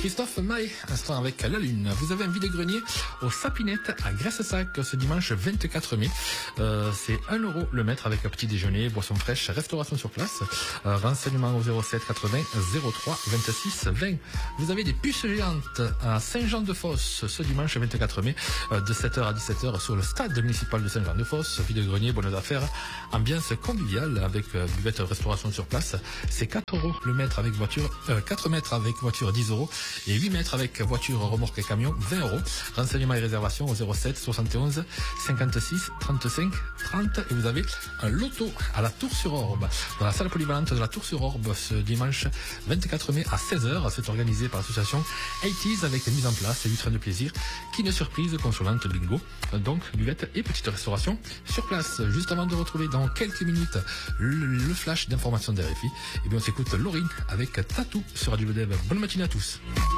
Christophe Maé, instant avec la Lune. Vous avez un vide-grenier au Sapinette à Graisse-Sac ce dimanche 24 mai. C'est 1 euro le mètre avec un petit déjeuner, boisson fraîche, restauration sur place. Renseignements au 07 80 03 26 20. Vous avez des puces géantes à Saint-Jean-de-Fosse ce dimanche 24 mai de 7h à 17h sur le stade municipal de Saint-Jean-de-Fosse. Vide-grenier, bonnes affaires, ambiance conviviale avec buvette restauration sur place. C'est 4 euros le mètre avec voiture, 4 mètres avec voiture 10 euros et 8 mètres avec voiture remorque et camion 20 euros. Renseignements et réservations au 07 71 56 35 30 et vous avez un loto à la Tour-sur-Orbe dans la salle polyvalente de la Tour-sur-Orbe ce dimanche 24 mai à 16h. C'est organisé par l'association 80s avec mise en place et 8 trains de plaisir, Kine surprise, consolante, bingo, donc buvette et petite restauration sur place. Juste avant de retrouver dans quelques minutes le flash d'information d'RFI, et bien on s'écoute Laurine avec Tatou sur Radio Dev. Bonne matinée à tous.